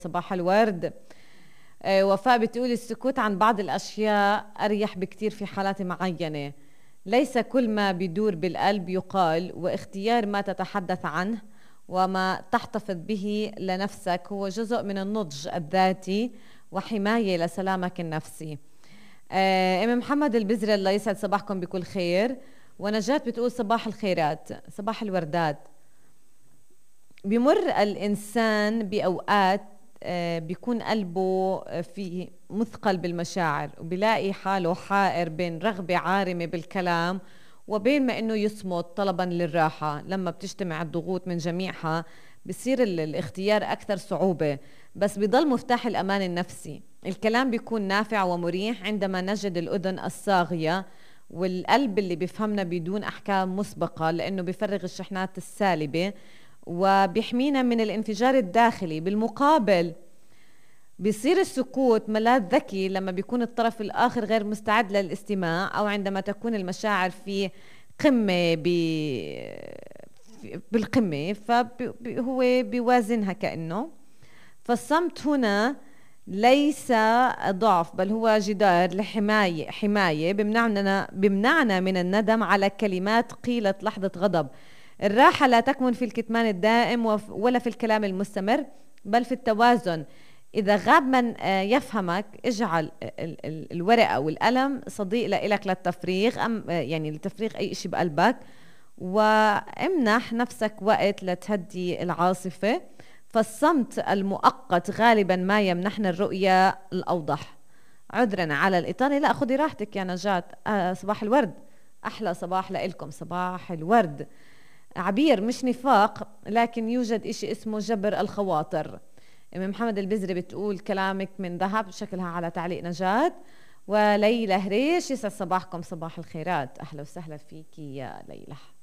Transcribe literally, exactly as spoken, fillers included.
صباح الورد. آه، وفاء بتقول السكوت عن بعض الأشياء أريح بكتير في حالات معينة. ليس كل ما بدور بالقلب يقال، واختيار ما تتحدث عنه وما تحتفظ به لنفسك هو جزء من النضج الذاتي وحماية لسلامك النفسي. آه، أم محمد البزرة، الله يسعد صباحكم بكل خير. ونجاة بتقول صباح الخيرات، صباح الوردات. بمر الإنسان بأوقات آه، بيكون قلبه آه، في مثقل بالمشاعر، وبيلاقي حاله حائر بين رغبة عارمة بالكلام وبين ما إنه يصمت طلبا للراحة. لما بتجتمع الضغوط من جميعها بصير ال- الاختيار أكثر صعوبة، بس بيضل مفتاح الأمان النفسي. الكلام بيكون نافع ومريح عندما نجد الأذن الصاغية والقلب اللي بيفهمنا بدون أحكام مسبقة، لأنه بيفرغ الشحنات السالبة وبيحمينا من الانفجار الداخلي. بالمقابل بيصير السكوت ملاذ ذكي لما بيكون الطرف الآخر غير مستعد للاستماع، أو عندما تكون المشاعر في قمة بالقمة فهو بيوازنها كأنه. فالصمت هنا ليس ضعف، بل هو جدار لحماية حماية بمنعنا بمنعنا من الندم على كلمات قيلت لحظة غضب. الراحة لا تكمن في الكتمان الدائم ولا في الكلام المستمر، بل في التوازن. إذا غاب من يفهمك اجعل الورقة والقلم صديق لإلك للتفريغ، أم يعني لتفريغ أي شيء بقلبك، وامنح نفسك وقت لتهدي العاصفة. فالصمت المؤقت غالبا ما يمنحنا الرؤية الأوضح. عذرا على الإطالة، لا خذي راحتك يا نجاة. آه صباح الورد، أحلى صباح لإلكم، صباح الورد. عبير، مش نفاق، لكن يوجد إشي اسمه جبر الخواطر. أم محمد البزري بتقول كلامك من ذهب، شكلها على تعليق نجاة. وليلى هريش، يسعد صباحكم، صباح الخيرات، أهلا وسهلا فيكي يا ليلى.